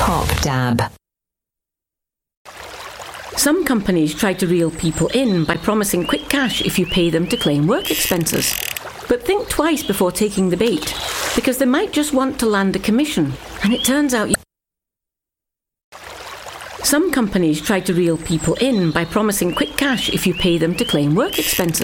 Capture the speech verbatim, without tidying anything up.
Cop Dab. Some companies try to reel people in by promising quick cash if you pay them to claim work expenses. But think twice before taking the bait, because they might just want to land a commission, and it turns out you Some companies try to reel people in by promising quick cash if you pay them to claim work expenses.